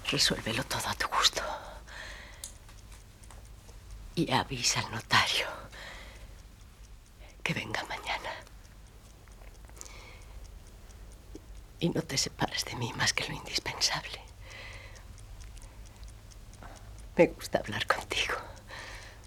Resuélvelo todo a tu gusto. Y avisa al notario que venga mañana. Y no te separes de mí más que lo indispensable. Me gusta hablar contigo.